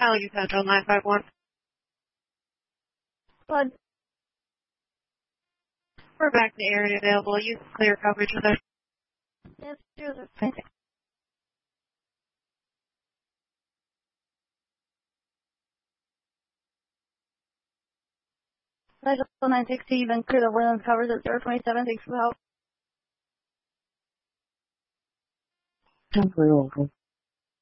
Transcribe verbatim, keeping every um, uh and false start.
Pelican Central nine five one. Blood. We're back to the area available. Use clear coverage with us. Yes, here's a thing. Nigel nine sixty, even clear the Woodlands covers at zero twenty-seven. Thanks for the help. Temporary local.